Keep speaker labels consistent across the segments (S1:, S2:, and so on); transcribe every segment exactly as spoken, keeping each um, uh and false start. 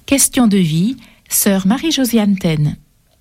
S1: Question de vie, sœur Marie-Josiane Taine.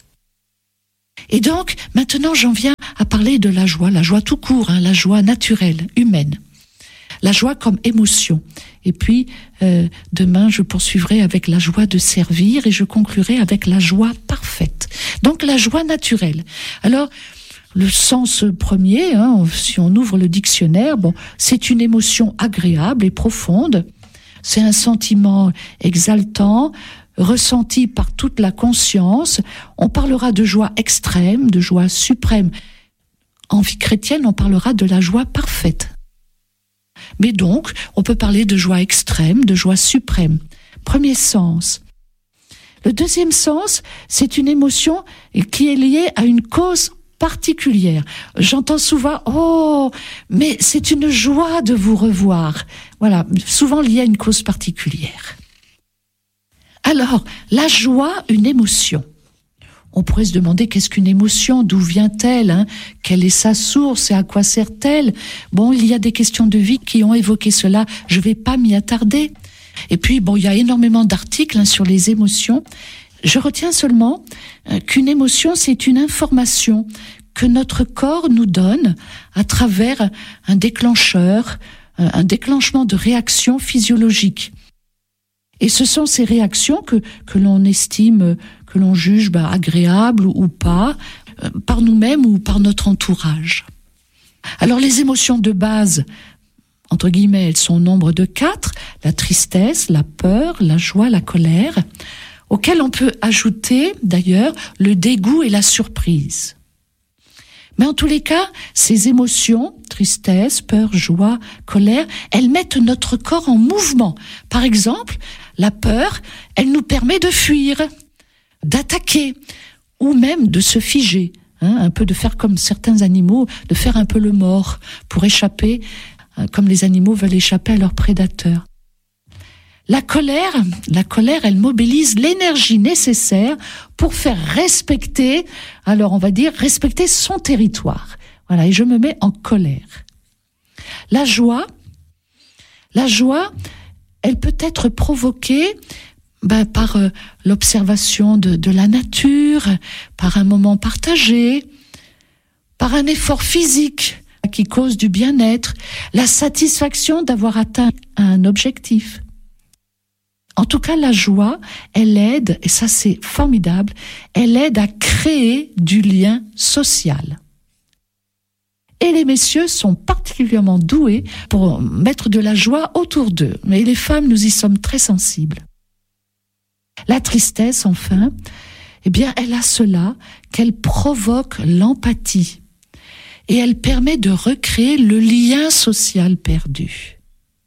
S2: Et donc, maintenant j'en viens à parler de la joie, la joie tout court, hein, la joie naturelle, humaine. La joie comme émotion. Et puis, euh, demain, je poursuivrai avec la joie de servir et je conclurai avec la joie parfaite. Donc, la joie naturelle. Alors, le sens premier, hein, si on ouvre le dictionnaire, bon, c'est une émotion agréable et profonde. C'est un sentiment exaltant, ressenti par toute la conscience. On parlera de joie extrême, de joie suprême. En vie chrétienne, on parlera de la joie parfaite. Mais donc, on peut parler de joie extrême, de joie suprême. Premier sens. Le deuxième sens, c'est une émotion qui est liée à une cause particulière. J'entends souvent « Oh, mais c'est une joie de vous revoir ». Voilà, souvent liée à une cause particulière. Alors, la joie, une émotion. On pourrait se demander qu'est-ce qu'une émotion, d'où vient-elle, hein, quelle est sa source et à quoi sert-elle. Bon, il y a des questions de vie qui ont évoqué cela, je ne vais pas m'y attarder. Et puis, bon, il y a énormément d'articles hein, sur les émotions. Je retiens seulement euh, qu'une émotion, c'est une information que notre corps nous donne à travers un déclencheur, euh, un déclenchement de réactions physiologiques. Et ce sont ces réactions que, que l'on estime, que l'on juge bah, agréables ou, ou pas, euh, par nous-mêmes ou par notre entourage. Alors les émotions de base, entre guillemets, elles sont au nombre de quatre, la tristesse, la peur, la joie, la colère, auxquelles on peut ajouter d'ailleurs le dégoût et la surprise. Mais en tous les cas, ces émotions, tristesse, peur, joie, colère, elles mettent notre corps en mouvement. Par exemple, la peur, elle nous permet de fuir, d'attaquer, ou même de se figer, hein, un peu de faire comme certains animaux, de faire un peu le mort pour échapper, hein, comme les animaux veulent échapper à leurs prédateurs. La colère, la colère, elle mobilise l'énergie nécessaire pour faire respecter, alors on va dire, respecter son territoire. Voilà, et je me mets en colère. La joie, la joie, elle peut être provoquée ben, par euh, l'observation de, de la nature, par un moment partagé, par un effort physique qui cause du bien-être, la satisfaction d'avoir atteint un objectif. En tout cas, la joie, elle aide, et ça c'est formidable, elle aide à créer du lien social. Et les messieurs sont particulièrement doués pour mettre de la joie autour d'eux. Mais les femmes, nous y sommes très sensibles. La tristesse, enfin, eh bien, elle a cela qu'elle provoque l'empathie. Et elle permet de recréer le lien social perdu.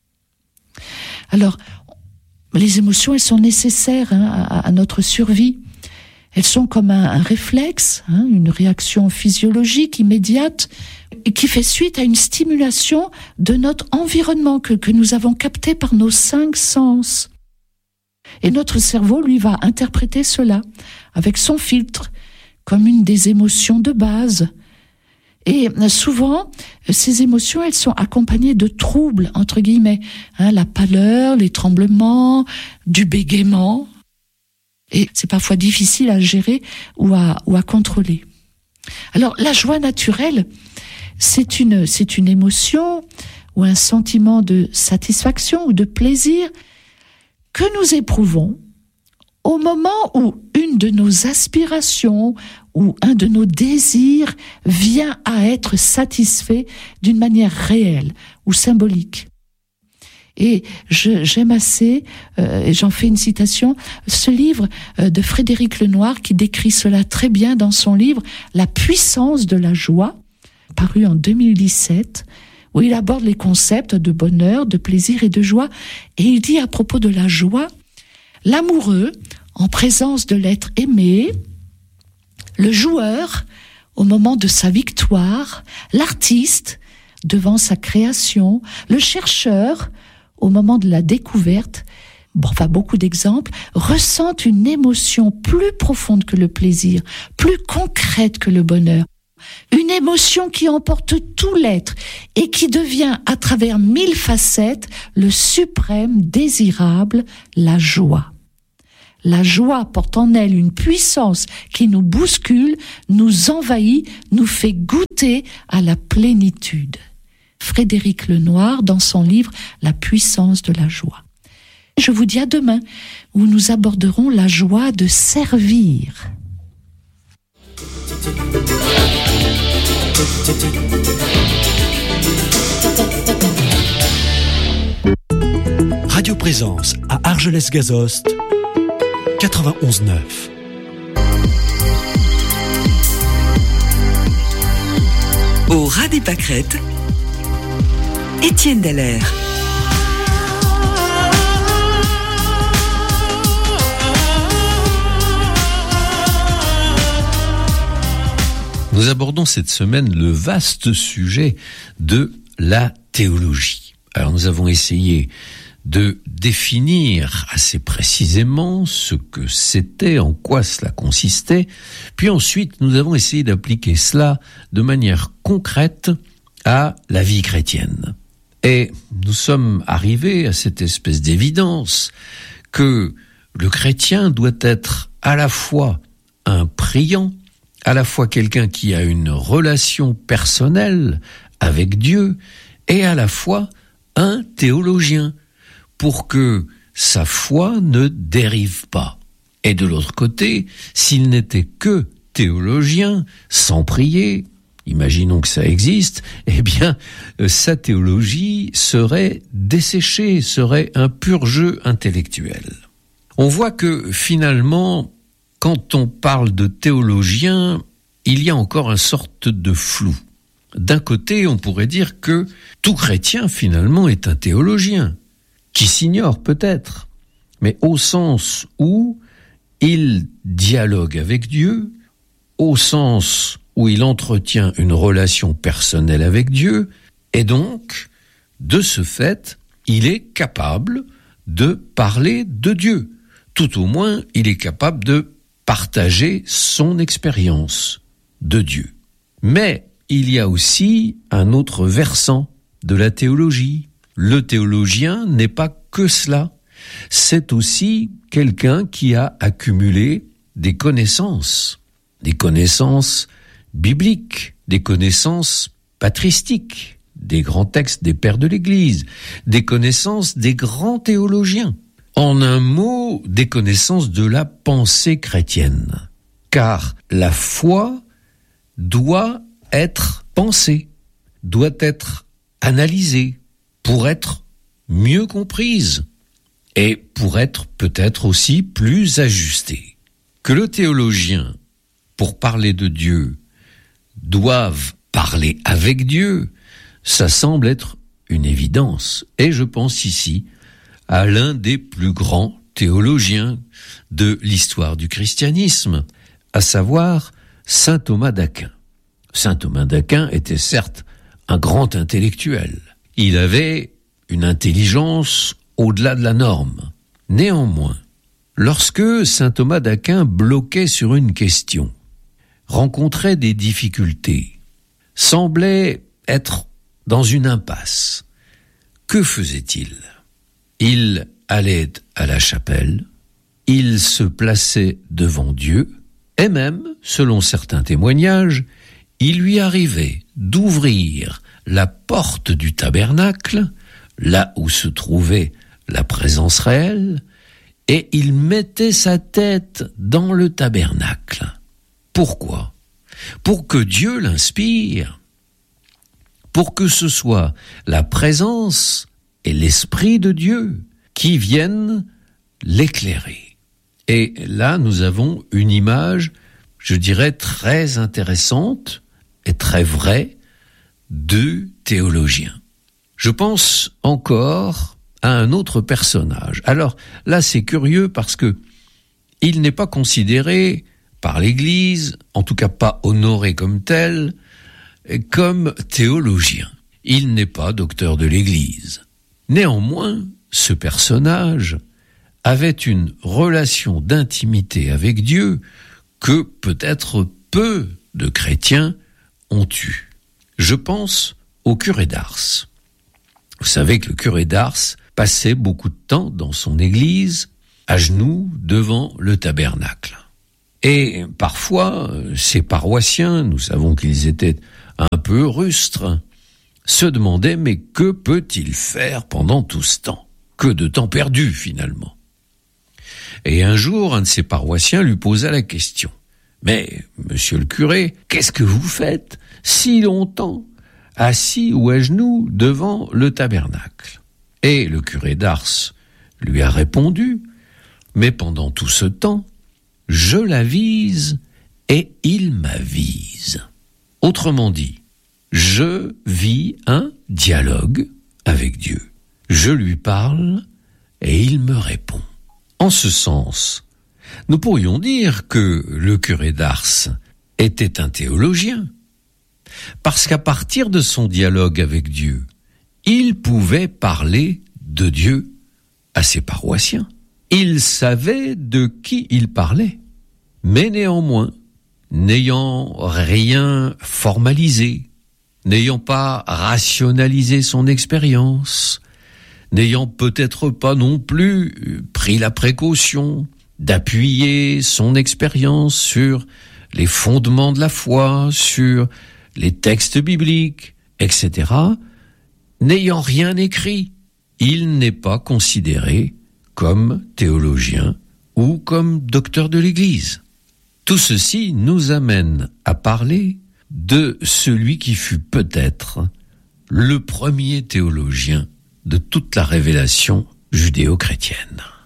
S2: Alors, les émotions, elles sont nécessaires hein, à, à notre survie. Elles sont comme un, un réflexe, hein, une réaction physiologique immédiate et qui fait suite à une stimulation de notre environnement que, que nous avons capté par nos cinq sens. Et notre cerveau, lui, va interpréter cela avec son filtre comme une des émotions de base. Et souvent, ces émotions, elles sont accompagnées de troubles, entre guillemets, hein, la pâleur, les tremblements, du bégaiement. Et c'est parfois difficile à gérer ou à, ou à contrôler. Alors, la joie naturelle, c'est une, c'est une émotion ou un sentiment de satisfaction ou de plaisir que nous éprouvons au moment où une de nos aspirations ou un de nos désirs vient à être satisfait d'une manière réelle ou symbolique. Et je, j'aime assez, euh, et j'en fais une citation, ce livre euh, de Frédéric Lenoir qui décrit cela très bien dans son livre « La puissance de la joie », paru en deux mille dix-sept, où il aborde les concepts de bonheur, de plaisir et de joie. Et il dit à propos de la joie, l'amoureux, en présence de l'être aimé, le joueur, au moment de sa victoire, l'artiste, devant sa création, le chercheur, au moment de la découverte, bon, enfin beaucoup d'exemples, ressentent une émotion plus profonde que le plaisir, plus concrète que le bonheur. Une émotion qui emporte tout l'être et qui devient, à travers mille facettes, le suprême désirable, la joie. La joie porte en elle une puissance qui nous bouscule, nous envahit, nous fait goûter à la plénitude. Frédéric Lenoir dans son livre « La puissance de la joie ». Je vous dis à demain où nous aborderons la joie de servir.
S3: Radio Présence à Argelès-Gazost, quatre-vingt-onze neuf.
S4: Au ras des pâquerettes, Étienne Dallaire.
S5: Nous abordons cette semaine le vaste sujet de la théologie. Alors nous avons essayé de définir assez précisément ce que c'était, en quoi cela consistait, puis ensuite nous avons essayé d'appliquer cela de manière concrète à la vie chrétienne. Et nous sommes arrivés à cette espèce d'évidence que le chrétien doit être à la fois un priant, à la fois quelqu'un qui a une relation personnelle avec Dieu, et à la fois un théologien, pour que sa foi ne dérive pas. Et de l'autre côté, s'il n'était que théologien, sans prier, imaginons que ça existe, eh bien, sa théologie serait desséchée, serait un pur jeu intellectuel. On voit que finalement, quand on parle de théologien, il y a encore une sorte de flou. D'un côté, on pourrait dire que tout chrétien, finalement, est un théologien, qui s'ignore peut-être, mais au sens où il dialogue avec Dieu, au sens où il entretient une relation personnelle avec Dieu, et donc, de ce fait, il est capable de parler de Dieu. Tout au moins, il est capable de partager son expérience de Dieu. Mais il y a aussi un autre versant de la théologie. Le théologien n'est pas que cela. C'est aussi quelqu'un qui a accumulé des connaissances, des connaissances bibliques, des connaissances patristiques, des grands textes des pères de l'Église, des connaissances des grands théologiens. En un mot, des connaissances de la pensée chrétienne. Car la foi doit être pensée, doit être analysée, pour être mieux comprise et pour être peut-être aussi plus ajustée. Que le théologien, pour parler de Dieu, doive parler avec Dieu, ça semble être une évidence. Et je pense ici à l'un des plus grands théologiens de l'histoire du christianisme, à savoir saint Thomas d'Aquin. Saint Thomas d'Aquin était certes un grand intellectuel. Il avait une intelligence au-delà de la norme. Néanmoins, lorsque saint Thomas d'Aquin bloquait sur une question, rencontrait des difficultés, semblait être dans une impasse, que faisait-il ? Il allait à la chapelle, il se plaçait devant Dieu, et même, selon certains témoignages, il lui arrivait d'ouvrir la porte du tabernacle, là où se trouvait la présence réelle, et il mettait sa tête dans le tabernacle. Pourquoi ? Pour que Dieu l'inspire, pour que ce soit la présence et l'Esprit de Dieu qui viennent l'éclairer. Et là, nous avons une image, je dirais, très intéressante et très vraie de théologien. Je pense encore à un autre personnage. Alors là, c'est curieux parce que il n'est pas considéré par l'Église, en tout cas pas honoré comme tel, comme théologien. Il n'est pas docteur de l'Église. Néanmoins, ce personnage avait une relation d'intimité avec Dieu que peut-être peu de chrétiens ont eue. Je pense au curé d'Ars. Vous savez que le curé d'Ars passait beaucoup de temps dans son église à genoux devant le tabernacle. Et parfois, ces paroissiens, nous savons qu'ils étaient un peu rustres, se demandaient mais que peut-il faire pendant tout ce temps ? Que de temps perdu finalement. Et un jour, un de ses paroissiens lui posa la question. Mais, monsieur le curé, qu'est-ce que vous faites si longtemps, assis ou à genoux devant le tabernacle ? Et le curé d'Ars lui a répondu, mais pendant tout ce temps, je l'avise et il m'avise. Autrement dit, je vis un dialogue avec Dieu. Je lui parle et il me répond. En ce sens, nous pourrions dire que le curé d'Ars était un théologien, parce qu'à partir de son dialogue avec Dieu, il pouvait parler de Dieu à ses paroissiens. Il savait de qui il parlait, mais néanmoins, n'ayant rien formalisé, n'ayant pas rationalisé son expérience, n'ayant peut-être pas non plus pris la précaution d'appuyer son expérience sur les fondements de la foi, sur les textes bibliques, et cetera, n'ayant rien écrit, il n'est pas considéré comme théologien ou comme docteur de l'Église. Tout ceci nous amène à parler de celui qui fut peut-être le premier théologien de toute la révélation judéo-chrétienne.